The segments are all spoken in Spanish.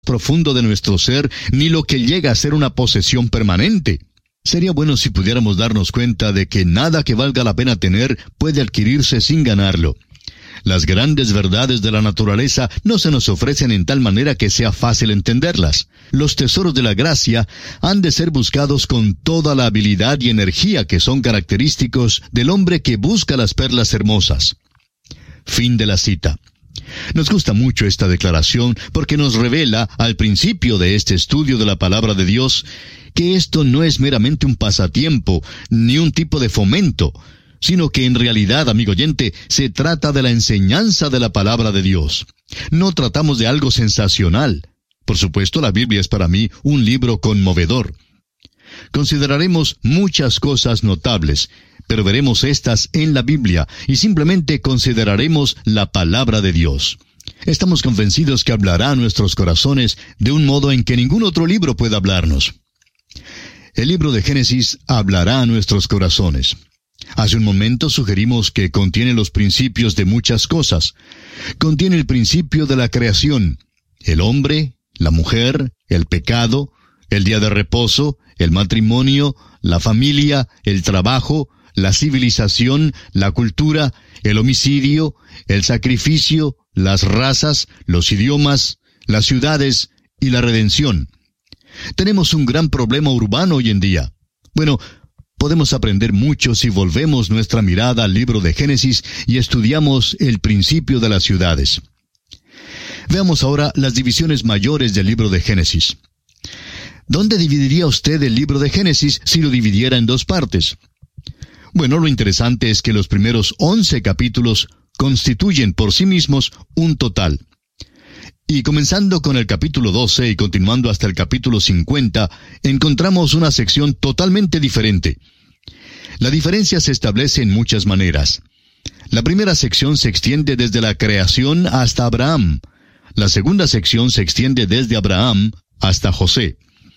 profundo de nuestro ser, ni lo que llega a ser una posesión permanente. Sería bueno si pudiéramos darnos cuenta de que nada que valga la pena tener puede adquirirse sin ganarlo. Las grandes verdades de la naturaleza no se nos ofrecen en tal manera que sea fácil entenderlas. Los tesoros de la gracia han de ser buscados con toda la habilidad y energía que son característicos del hombre que busca las perlas hermosas. Fin de la cita. Nos gusta mucho esta declaración porque nos revela, al principio de este estudio de la palabra de Dios, que esto no es meramente un pasatiempo, ni un tipo de fomento, sino que en realidad, amigo oyente, se trata de la enseñanza de la palabra de Dios. No tratamos de algo sensacional. Por supuesto, la Biblia es para mí un libro conmovedor. Consideraremos muchas cosas notables, pero veremos estas en la Biblia y simplemente consideraremos la palabra de Dios. Estamos convencidos que hablará a nuestros corazones de un modo en que ningún otro libro pueda hablarnos. El libro de Génesis hablará a nuestros corazones. Hace un momento sugerimos que contiene los principios de muchas cosas. Contiene el principio de la creación, el hombre, la mujer, el pecado, el día de reposo, el matrimonio, la familia, el trabajo, la civilización, la cultura, el homicidio, el sacrificio, las razas, los idiomas, las ciudades y la redención. Tenemos un gran problema urbano hoy en día. Bueno, podemos aprender mucho si volvemos nuestra mirada al libro de Génesis y estudiamos el principio de las ciudades. Veamos ahora las divisiones mayores del libro de Génesis. ¿Dónde dividiría usted el libro de Génesis si lo dividiera en dos partes? Bueno, lo interesante es que los primeros 11 capítulos constituyen por sí mismos un total. Y comenzando con el capítulo 12 y continuando hasta el capítulo 50, encontramos una sección totalmente diferente. La diferencia se establece en muchas maneras. La primera sección se extiende desde la creación hasta Abraham. La segunda sección se extiende desde Abraham hasta José.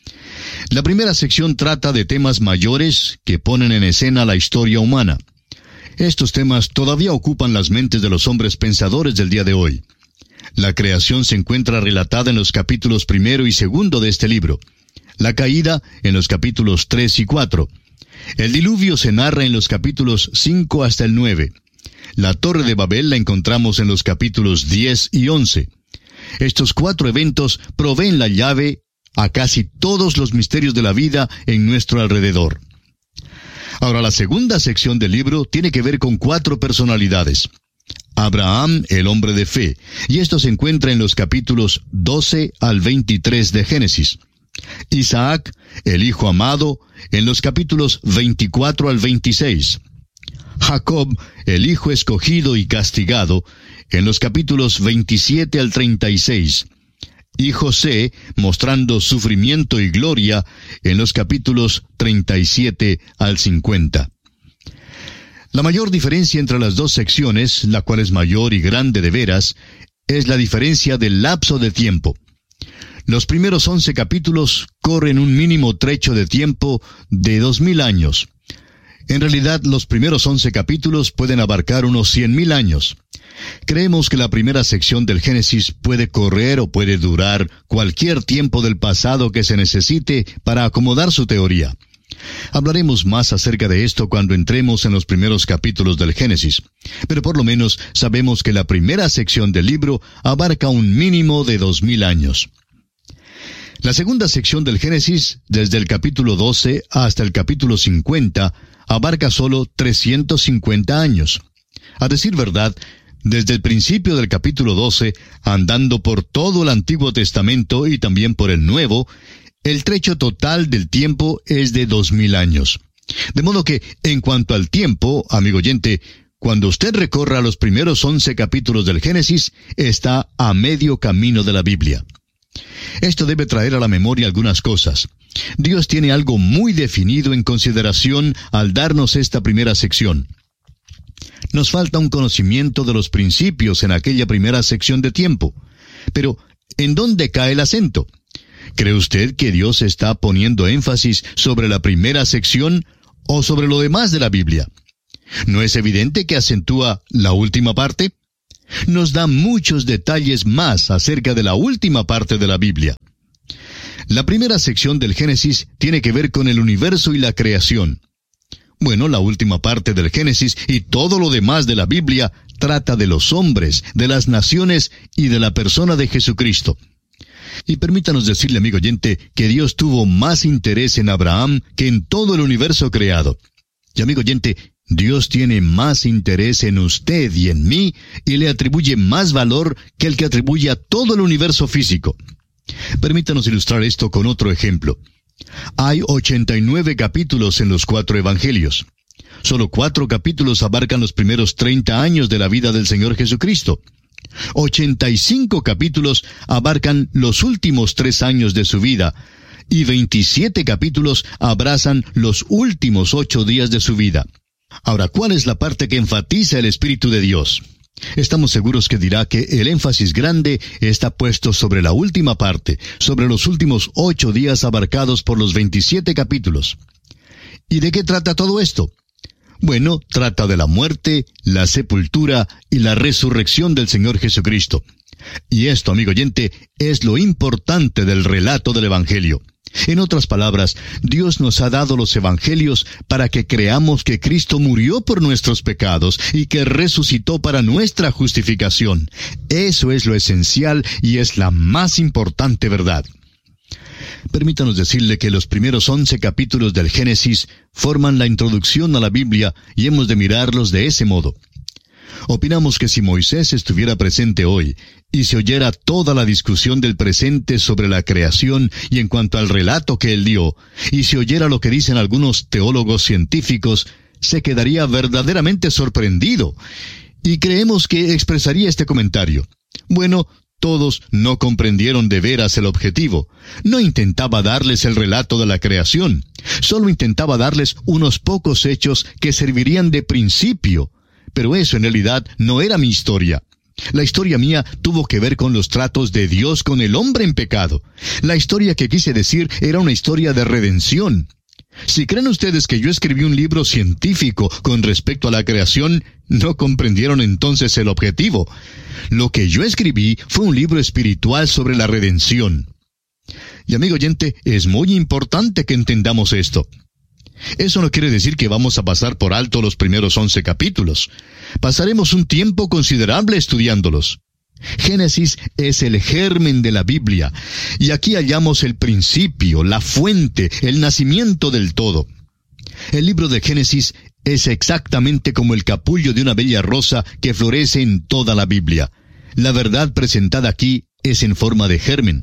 La primera sección trata de temas mayores que ponen en escena la historia humana. Estos temas todavía ocupan las mentes de los hombres pensadores del día de hoy. La creación se encuentra relatada en los capítulos 1 y 2 de este libro. La caída en los capítulos 3 y 4. El diluvio se narra en los capítulos 5 hasta el 9. La Torre de Babel la encontramos en los capítulos 10 y 11. Estos 4 eventos proveen la llave a casi todos los misterios de la vida en nuestro alrededor. Ahora, la segunda sección del libro tiene que ver con 4 personalidades. Abraham, el hombre de fe, y esto se encuentra en los capítulos 12 al 23 de Génesis. Isaac, el hijo amado, en los capítulos 24 al 26. Jacob, el hijo escogido y castigado, en los capítulos 27 al 36. Y José, mostrando sufrimiento y gloria, en los capítulos 37 al 50. La mayor diferencia entre las dos secciones, la cual es mayor y grande de veras, es la diferencia del lapso de tiempo. Los primeros 11 capítulos corren un mínimo trecho de tiempo de 2000 años. En realidad, los primeros 11 capítulos pueden abarcar unos 100,000 años. Creemos que la primera sección del Génesis puede correr o puede durar cualquier tiempo del pasado que se necesite para acomodar su teoría. Hablaremos más acerca de esto cuando entremos en los primeros capítulos del Génesis, pero por lo menos sabemos que la primera sección del libro abarca un mínimo de 2000 años. La segunda sección del Génesis, desde el capítulo 12 hasta el capítulo 50, abarca solo 350 años. A decir verdad, desde el principio del capítulo 12, andando por todo el Antiguo Testamento y también por el Nuevo, el trecho total del tiempo es de 2000 años. De modo que, en cuanto al tiempo, amigo oyente, cuando usted recorra los primeros 11 capítulos del Génesis, está a medio camino de la Biblia. Esto debe traer a la memoria algunas cosas. Dios tiene algo muy definido en consideración al darnos esta primera sección. Nos falta un conocimiento de los principios en aquella primera sección de tiempo. Pero, ¿en dónde cae el acento? ¿Cree usted que Dios está poniendo énfasis sobre la primera sección o sobre lo demás de la Biblia? ¿No es evidente que acentúa la última parte? Nos da muchos detalles más acerca de la última parte de la Biblia. La primera sección del Génesis tiene que ver con el universo y la creación. Bueno, la última parte del Génesis y todo lo demás de la Biblia trata de los hombres, de las naciones y de la persona de Jesucristo. Y permítanos decirle, amigo oyente, que Dios tuvo más interés en Abraham que en todo el universo creado. Y amigo oyente, Dios tiene más interés en usted y en mí y le atribuye más valor que el que atribuye a todo el universo físico. Permítanos ilustrar esto con otro ejemplo. Hay 89 capítulos en los 4 evangelios. Solo 4 capítulos abarcan los primeros 30 años de la vida del Señor Jesucristo. 85 capítulos abarcan los últimos 3 años de su vida, y 27 capítulos abrazan los últimos 8 días de su vida. Ahora, ¿cuál es la parte que enfatiza el Espíritu de Dios? Estamos seguros que dirá que el énfasis grande está puesto sobre la última parte, sobre los últimos 8 días abarcados por los 27 capítulos. ¿Y de qué trata todo esto? Bueno, trata de la muerte, la sepultura y la resurrección del Señor Jesucristo. Y esto, amigo oyente, es lo importante del relato del Evangelio. En otras palabras, Dios nos ha dado los Evangelios para que creamos que Cristo murió por nuestros pecados y que resucitó para nuestra justificación. Eso es lo esencial y es la más importante verdad. Permítanos decirle que los primeros 11 capítulos del Génesis forman la introducción a la Biblia y hemos de mirarlos de ese modo. Opinamos que si Moisés estuviera presente hoy y se oyera toda la discusión del presente sobre la creación y en cuanto al relato que él dio, y se oyera lo que dicen algunos teólogos científicos, se quedaría verdaderamente sorprendido. Y creemos que expresaría este comentario. Bueno, todos no comprendieron de veras el objetivo. No intentaba darles el relato de la creación. Solo intentaba darles unos pocos hechos que servirían de principio. Pero eso en realidad no era mi historia. La historia mía tuvo que ver con los tratos de Dios con el hombre en pecado. La historia que quise decir era una historia de redención. Si creen ustedes que yo escribí un libro científico con respecto a la creación, no comprendieron entonces el objetivo. Lo que yo escribí fue un libro espiritual sobre la redención. Y amigo oyente, es muy importante que entendamos esto. Eso no quiere decir que vamos a pasar por alto los primeros 11 capítulos. Pasaremos un tiempo considerable estudiándolos. Génesis es el germen de la Biblia, y aquí hallamos el principio, la fuente, el nacimiento del todo. El libro de Génesis es exactamente como el capullo de una bella rosa que florece en toda la Biblia. La verdad presentada aquí es en forma de germen.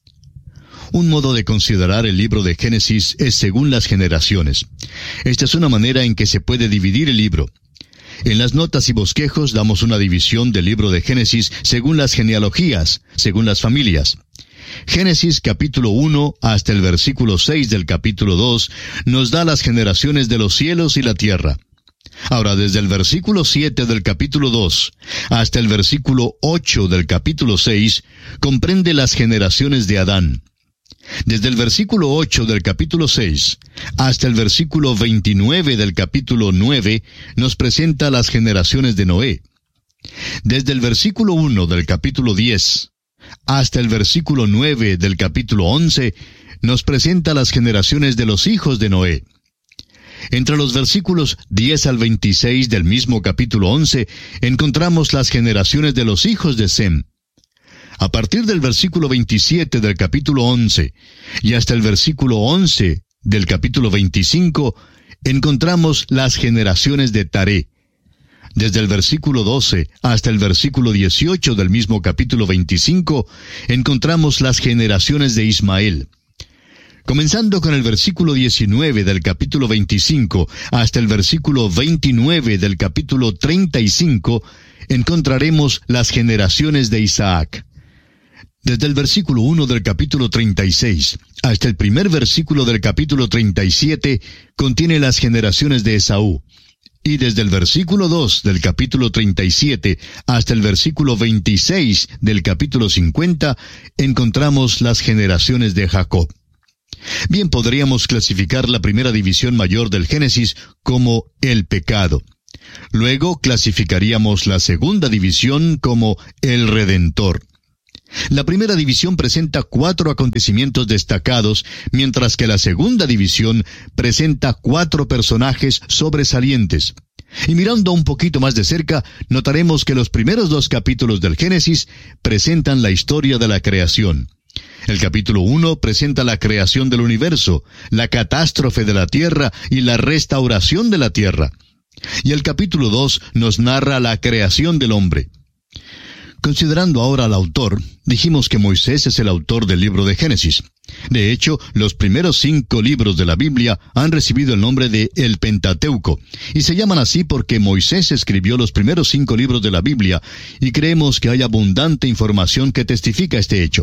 Un modo de considerar el libro de Génesis es según las generaciones. Esta es una manera en que se puede dividir el libro. En las notas y bosquejos damos una división del libro de Génesis según las genealogías, según las familias. Génesis capítulo 1 hasta el versículo 6 del capítulo 2 nos da las generaciones de los cielos y la tierra. Ahora, desde el versículo 7 del capítulo 2 hasta el versículo 8 del capítulo 6 comprende las generaciones de Adán. Desde el versículo 8 del capítulo 6 hasta el versículo 29 del capítulo 9 nos presenta las generaciones de Noé. Desde el versículo 1 del capítulo 10 hasta el versículo 9 del capítulo 11 nos presenta las generaciones de los hijos de Noé. Entre los versículos 10 al 26 del mismo capítulo 11 encontramos las generaciones de los hijos de Sem. A partir del versículo 27 del capítulo 11 y hasta el versículo 11 del capítulo 25, encontramos las generaciones de Taré. Desde el versículo 12 hasta el versículo 18 del mismo capítulo 25, encontramos las generaciones de Ismael. Comenzando con el versículo 19 del capítulo 25 hasta el versículo 29 del capítulo 35, encontraremos las generaciones de Isaac. Desde el versículo 1 del capítulo 36 hasta el primer versículo del capítulo 37 contiene las generaciones de Esaú. Y desde el versículo 2 del capítulo 37 hasta el versículo 26 del capítulo 50 encontramos las generaciones de Jacob. Bien, podríamos clasificar la primera división mayor del Génesis como el pecado. Luego clasificaríamos la segunda división como el Redentor. La primera división presenta 4 acontecimientos destacados, mientras que la segunda división presenta 4 personajes sobresalientes. Y mirando un poquito más de cerca, notaremos que los primeros 2 capítulos del Génesis presentan la historia de la creación. El capítulo 1 presenta la creación del universo, la catástrofe de la tierra y la restauración de la tierra. Y el capítulo 2 nos narra la creación del hombre. Considerando ahora al autor, dijimos que Moisés es el autor del libro de Génesis. De hecho, los primeros 5 libros de la Biblia han recibido el nombre de el Pentateuco, y se llaman así porque Moisés escribió los primeros 5 libros de la Biblia, y creemos que hay abundante información que testifica este hecho.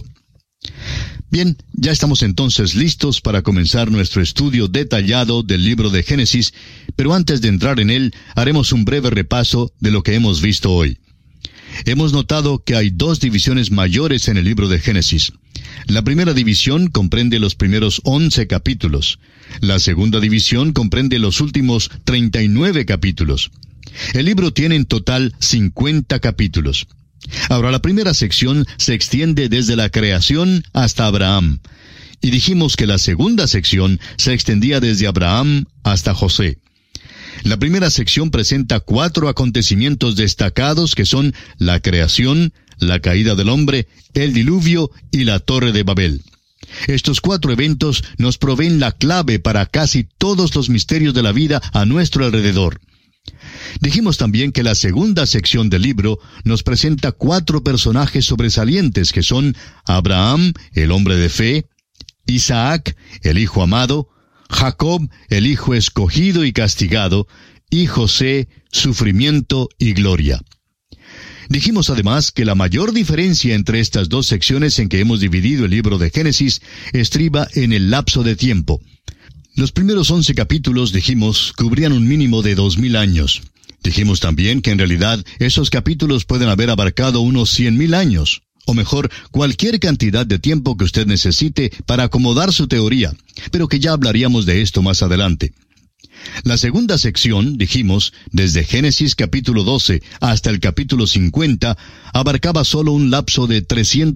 Bien, ya estamos entonces listos para comenzar nuestro estudio detallado del libro de Génesis, pero antes de entrar en él, haremos un breve repaso de lo que hemos visto hoy. Hemos notado que hay 2 divisiones mayores en el libro de Génesis. La primera división comprende los primeros 11 capítulos. La segunda división comprende los últimos 39 capítulos. El libro tiene en total 50 capítulos. Ahora, la primera sección se extiende desde la creación hasta Abraham. Y dijimos que la segunda sección se extendía desde Abraham hasta José. La primera sección presenta 4 acontecimientos destacados que son la creación, la caída del hombre, el diluvio y la Torre de Babel. Estos 4 eventos nos proveen la clave para casi todos los misterios de la vida a nuestro alrededor. Dijimos también que la segunda sección del libro nos presenta 4 personajes sobresalientes que son Abraham, el hombre de fe, Isaac, el hijo amado, Jacob, el hijo escogido y castigado, y José, sufrimiento y gloria. Dijimos además que la mayor diferencia entre estas 2 secciones en que hemos dividido el libro de Génesis estriba en el lapso de tiempo. Los primeros 11 capítulos, dijimos, cubrían un mínimo de 2000 años. Dijimos también que en realidad esos capítulos pueden haber abarcado unos 100,000 años. O mejor, cualquier cantidad de tiempo que usted necesite para acomodar su teoría, pero que ya hablaríamos de esto más adelante. La segunda sección, dijimos, desde Génesis capítulo 12 hasta el capítulo 50, abarcaba solo un lapso de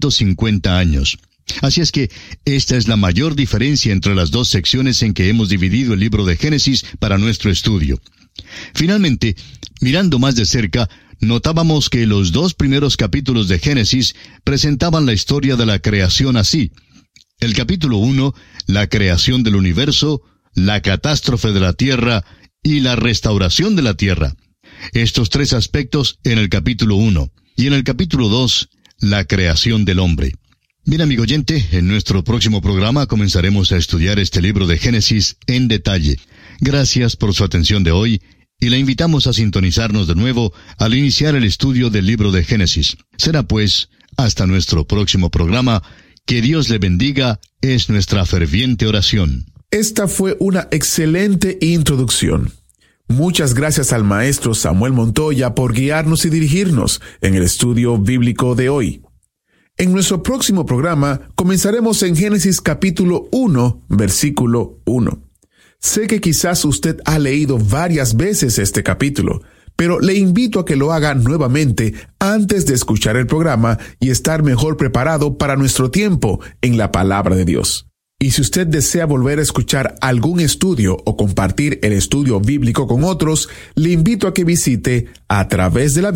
350 años. Así es que esta es la mayor diferencia entre las 2 secciones en que hemos dividido el libro de Génesis para nuestro estudio. Finalmente, mirando más de cerca, notábamos que los 2 primeros capítulos de Génesis presentaban la historia de la creación así. El capítulo 1, la creación del universo, la catástrofe de la tierra y la restauración de la tierra. Estos 3 aspectos en el capítulo 1. Y en el capítulo 2, la creación del hombre. Bien, amigo oyente, en nuestro próximo programa comenzaremos a estudiar este libro de Génesis en detalle. Gracias por su atención de hoy, y le invitamos a sintonizarnos de nuevo al iniciar el estudio del libro de Génesis. Será pues, hasta nuestro próximo programa. Que Dios le bendiga, es nuestra ferviente oración. Esta fue una excelente introducción. Muchas gracias al maestro Samuel Montoya por guiarnos y dirigirnos en el estudio bíblico de hoy. En nuestro próximo programa comenzaremos en Génesis capítulo 1, versículo 1. Sé que quizás usted ha leído varias veces este capítulo, pero le invito a que lo haga nuevamente antes de escuchar el programa y estar mejor preparado para nuestro tiempo en la palabra de Dios. Y si usted desea volver a escuchar algún estudio o compartir el estudio bíblico con otros, le invito a que visite a través de la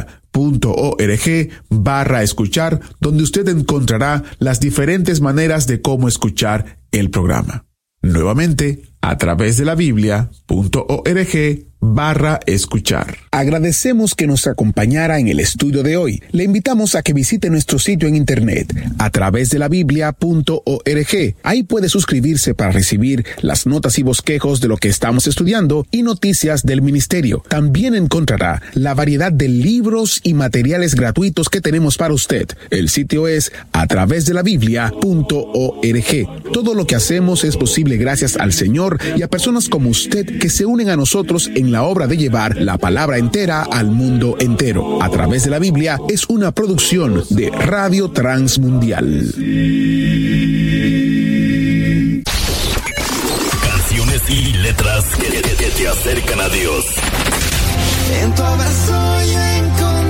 Biblia.org/escuchar, donde usted encontrará las diferentes maneras de cómo escuchar el programa. Nuevamente, a través de la Biblia.org/escuchar. Agradecemos que nos acompañara en el estudio de hoy. Le invitamos a que visite nuestro sitio en internet a través de la Biblia.org. Ahí puede suscribirse para recibir las notas y bosquejos de lo que estamos estudiando y noticias del ministerio. También encontrará la variedad de libros y materiales gratuitos que tenemos para usted. El sitio es a través de la Biblia.org. Todo lo que hacemos es posible gracias al Señor y a personas como usted que se unen a nosotros en la obra de llevar la palabra entera al mundo entero. A través de la Biblia es una producción de Radio Transmundial. Canciones y letras que te acercan a Dios. En tu abrazo yo encontré